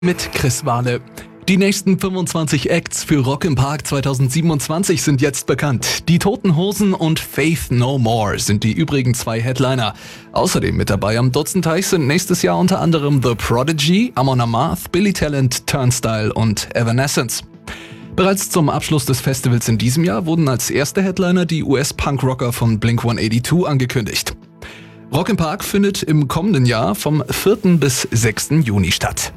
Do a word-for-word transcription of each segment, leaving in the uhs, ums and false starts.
Mit Chris Wahle. Die nächsten fünfundzwanzig Acts für Rock im Park zweitausendsiebenundzwanzig sind jetzt bekannt. Die Toten Hosen und Faith No More sind die übrigen zwei Headliner. Außerdem mit dabei am Dutzenteich sind nächstes Jahr unter anderem The Prodigy, Amon Amarth, Billy Talent, Turnstile und Evanescence. Bereits zum Abschluss des Festivals in diesem Jahr wurden als erste Headliner die U S-Punk-Rocker von Blink hundertzweiundachtzig angekündigt. Rock im Park findet im kommenden Jahr vom vierten bis sechsten Juni statt.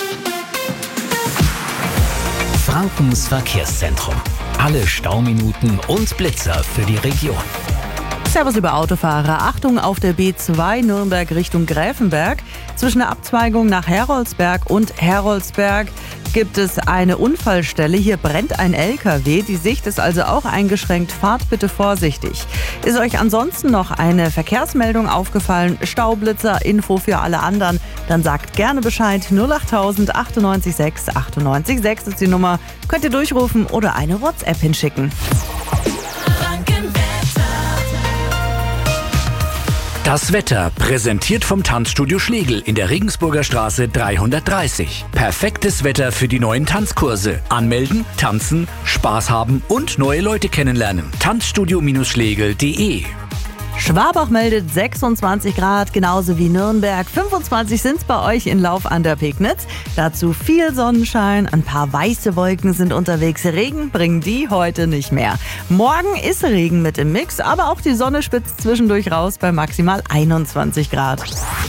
Frankens Verkehrszentrum. Alle Stauminuten und Blitzer für die Region. Servus liebe Autofahrer, Achtung auf der B zwei Nürnberg Richtung Gräfenberg. Zwischen der Abzweigung nach Heroldsberg und Heroldsberg gibt es eine Unfallstelle. Hier brennt ein L K W. Die Sicht ist also auch eingeschränkt. Fahrt bitte vorsichtig. Ist euch ansonsten noch eine Verkehrsmeldung aufgefallen? Staublitzer, Info für alle anderen? Dann sagt gerne Bescheid. null acht tausend achtundneunzig sechs achtundneunzig sechs ist die Nummer. Könnt ihr durchrufen oder eine WhatsApp hinschicken. Das Wetter präsentiert vom Tanzstudio Schlegel in der Regensburger Straße dreihundertdreißig. Perfektes Wetter für die neuen Tanzkurse. Anmelden, tanzen, Spaß haben und neue Leute kennenlernen. Tanzstudio Schlegel punkt de. Schwabach meldet sechsundzwanzig Grad, genauso wie Nürnberg. fünfundzwanzig sind es bei euch in Lauf an der Pegnitz. Dazu viel Sonnenschein, ein paar weiße Wolken sind unterwegs. Regen bringen die heute nicht mehr. Morgen ist Regen mit im Mix, aber auch die Sonne spitzt zwischendurch raus bei maximal einundzwanzig Grad.